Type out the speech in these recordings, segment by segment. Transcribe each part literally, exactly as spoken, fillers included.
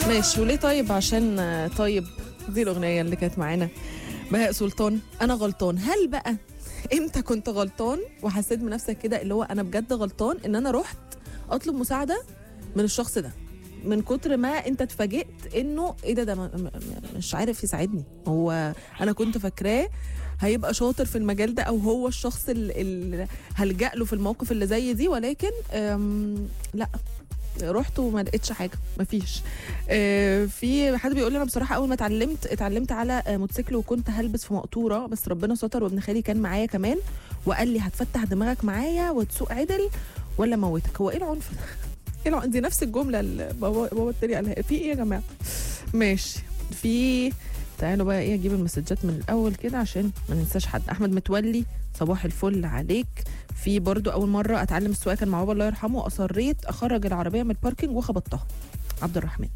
ماشي. وليه طيب؟ عشان طيب دي الاغنيه اللي كانت معانا بهاء سلطان، انا غلطان. هل بقى امتى كنت غلطان وحسيت بنفسك كده اللي هو انا بجد غلطان ان انا رحت اطلب مساعده من الشخص ده من كتر ما انت اتفاجئت انه ايه ده ده مش عارف يساعدني؟ هو انا كنت فاكراه هيبقى شاطر في المجال ده، او هو الشخص اللي هلجأ له في الموقف اللي زي دي، ولكن لا، رحت وما لقيتش حاجه، مفيش. آه في حد بيقول لي انا بصراحه اول ما اتعلمت اتعلمت على موتوسيكل وكنت هلبس في مقطوره، بس ربنا ستر وابن خالي كان معايا كمان وقال لي هتفتح دماغك معايا وتسوق عدل ولا موتك. هو ايه العنف ده؟ ايه العنف دي؟ نفس الجمله اللي بابا بابا التاني قالها. في ايه يا جماعه؟ ماشي. في تعالوا بقى ايه اجيب المسجات من الاول كده عشان ما ننساش حد. احمد متولي صباح الفل عليك. في برضو اول مره اتعلم السواقه كان مع بابا الله يرحمه، اصريت اخرج العربيه من الباركينج وخبطتها. عبد الرحمن.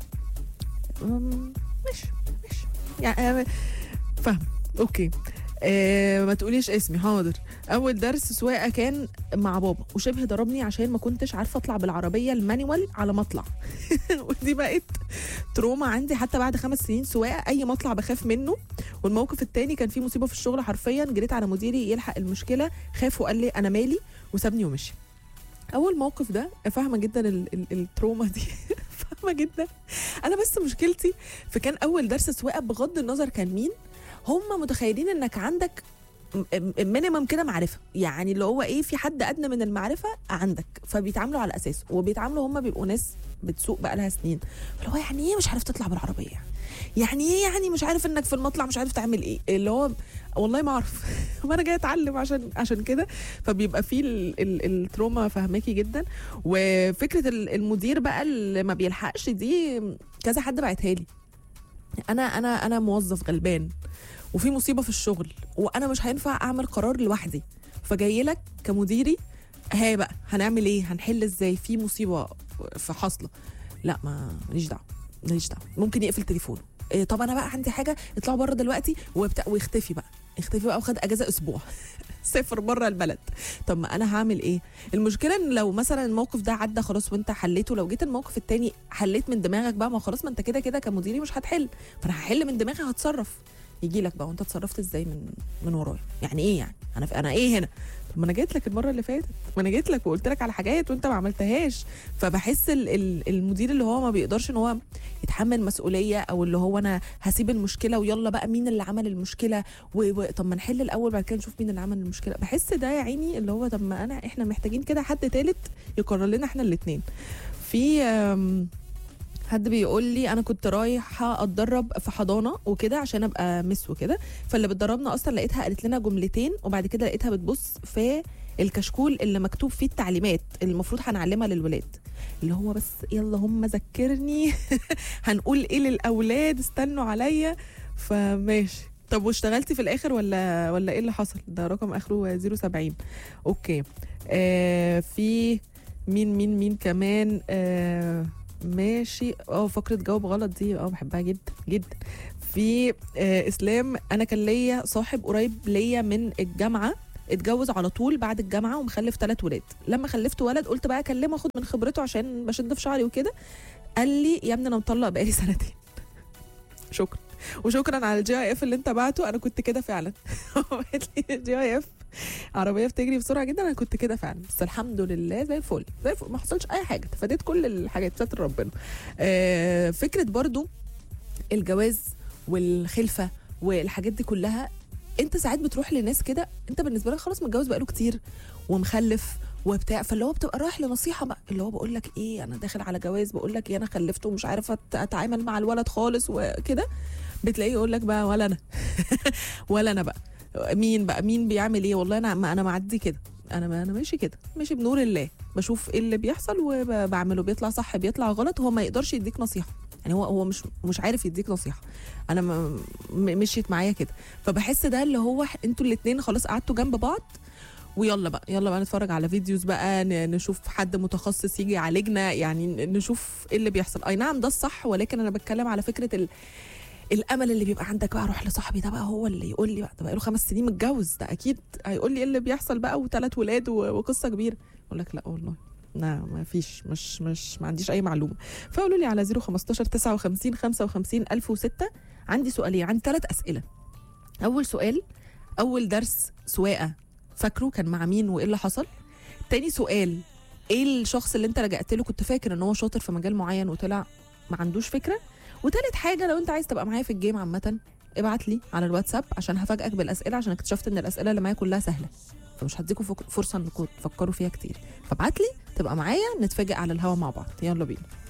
ماشي ماشي يعني فاهم. اوكي. آه ما تقوليش اسمي. حاضر. اول درس سواقه كان مع بابا وشبه ضربني عشان ما كنتش عارفه اطلع بالعربيه المانيوال على مطلع. ودي بقت تروما عندي حتى بعد خمس سنين سواقه، اي مطلع بخاف منه. والموقف التاني كان في مصيبه في الشغل حرفيا، جريت على مديري يلحق المشكله، خاف وقال لي انا مالي وسابني ومشي. اول موقف ده فاهمه جدا ال- ال- التروما دي. فاهمه جدا. انا بس مشكلتي في كان اول درس سواقه بغض النظر كان مين، هم متخيلين انك عندك مينيمم كده معرفه، يعني اللي هو ايه، في حد ادنى من المعرفه عندك، فبيتعاملوا على اساسه، وبيتعاملوا هم بيبقوا ناس بتسوق بقى لها سنين، اللي هو يعني ايه مش عارف تطلع بالعربيه، يعني ايه يعني مش عارف انك في المطلع مش عارف تعمل ايه، اللي هو والله ما اعرف. ما انا جاي اتعلم عشان عشان كده. فبيبقى في التروما فهماكي جدا. وفكره المدير بقى اللي ما بيلحقش دي كذا حد بعتها لي. انا انا انا موظف غلبان وفي مصيبه في الشغل وانا مش هينفع اعمل قرار لوحدي، فجاي لك كمديري ها بقى هنعمل ايه، هنحل ازاي في مصيبه في حاصله. لا ما ماليش دعوه ماليش دعوه. ممكن يقفل تليفونه. إيه طب انا بقى عندي حاجه، اطلعوا بره دلوقتي وبتاع، ويختفي بقى اختفي بقى وخد اجازه اسبوع. سافر بره البلد. طب ما انا هعمل ايه؟ المشكله ان لو مثلا الموقف ده عدى خلاص وانت حليته، لو جيت الموقف التاني حليت من دماغك بقى، ما خلاص ما انت كده كده كمديري مش هتحل، فانا هحل من دماغي هتصرف. يجي لك بقى وانت اتصرفت ازاي من من ورايا؟ يعني ايه يعني انا انا ايه هنا؟ طب ما انا جيت لك المره اللي فاتت، ما انا جيت لك وقلت لك على حاجات وانت ما عملتهاش. فبحس ال ال المدير اللي هو ما بيقدرش ان هو يتحمل مسؤوليه، او اللي هو انا هسيب المشكله ويلا بقى مين اللي عمل المشكله و... طب ما نحل الاول بعد كده نشوف مين اللي عمل المشكله. بحس ده يا عيني اللي هو طب ما انا احنا محتاجين كده حد ثالث يقرر لنا احنا الاثنين. في حد بيقول لي انا كنت رايحه اتدرب في حضانه وكده عشان ابقى مس وكده، فاللي بتدربنا اصلا لقيتها قالت لنا جملتين وبعد كده لقيتها بتبص في الكشكول اللي مكتوب فيه التعليمات اللي المفروض هنعلمها للولاد، اللي هو بس يلا هم ذكرني. هنقول ايه للاولاد، استنوا عليا. فماشي. طب واشتغلتي في الاخر ولا ولا ايه اللي حصل؟ ده رقم اخره صفر سبعين. اوكي. آه في مين مين مين كمان. آه ماشي. اه فقره جاوب غلط دي اه بحبها جدا جدا. في آه اسلام، انا كان ليا صاحب قريب ليا من الجامعه اتجوز على طول بعد الجامعه ومخلف ثلاث ولاد. لما خلفت ولد قلت بقى اكلمه اخد من خبرته عشان بشد في شعري وكده، قال لي يا ابني انا مطلق بقالي سنتين. شكرا. وشكرا على الجي اي اف اللي انت بعته، انا كنت كده فعلا. قالت لي الجي اي اف عربيه بتجري بسرعه جدا، انا كنت كده فعلا، بس الحمد لله زي الفل زي الفل ما حصلش اي حاجه، تفاديت كل الحاجات ستر ربنا. آه فكره برضو الجواز والخلفه والحاجات دي كلها، انت ساعات بتروح لناس كده انت بالنسبه لك خلاص متجوز بقاله كتير ومخلف وبتاع، فاللي هو بتبقى رايح لنصيحه بقى، اللي هو بقول لك ايه انا داخل على جواز، بقول لك ايه انا خلفت ومش عارفه اتعامل مع الولد خالص وكده، بتلاقيه يقول لك بقى ولا انا. ولا انا بقى مين بقى مين بيعمل ايه، والله انا ما انا معدي كده، انا ما انا ماشي كده ماشي بنور الله، بشوف ايه اللي بيحصل وبعمله، بيطلع صح بيطلع غلط، هو ما يقدرش يديك نصيحه، يعني هو هو مش مش عارف يديك نصيحه، انا م- مشيت معايا كده. فبحس ده اللي هو انتوا الاثنين خلاص قعدتوا جنب بعض ويلا بقى يلا بقى نتفرج على فيديوز بقى، نشوف حد متخصص يجي يعالجنا، يعني نشوف ايه اللي بيحصل. اي نعم ده الصح، ولكن انا بتكلم على فكره ال الامل اللي بيبقى عندك بقى، اروح لصاحبي ده بقى هو اللي يقول لي بقى، ده بقى له خمس سنين متجوز، ده اكيد هيقول لي ايه اللي بيحصل بقى، وثلاث ولاد وقصه كبيره. اقول لك لا والله لا ما فيش، مش مش ما عنديش اي معلومه. فقولوا لي على صفر خمستاشر تسعة وخمسين خمسة وخمسين ألف وستة. عندي سؤالين، عندي ثلاث اسئله. اول سؤال، اول درس سواقه فاكره كان مع مين وايه اللي حصل؟ تاني سؤال، ايه الشخص اللي انت لجأت له كنت فاكر ان هو شاطر في مجال معين وطلع ما عندوش فكره؟ وتالت حاجه، لو انت عايز تبقى معايا في الجيم عامه ابعت لي على الواتساب عشان هفاجئك بالاسئله، عشان اكتشفت ان الاسئله اللي معايا كلها سهله، فمش هديكم فرصه انكم تفكروا فيها كتير. فابعت لي تبقى معايا نتفاجئ على الهوا مع بعض. يلا بينا.